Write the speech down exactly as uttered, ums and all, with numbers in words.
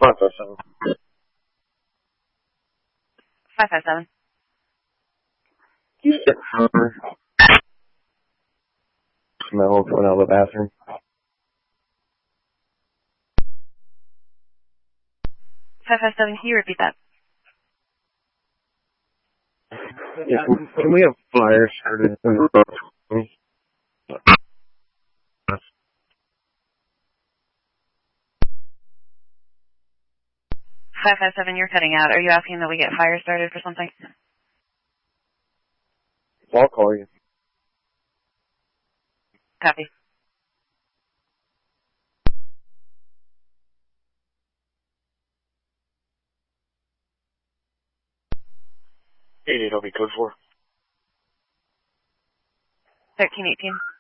five five seven. five five seven. Smell coming out of the bathroom. five five seven, can you repeat that? Yeah, can, can we have fire started? five five seven, you're cutting out. Are you asking that we get fire started for something? I'll call you. Copy. eight eight, I'll be code four. thirteen eighteen.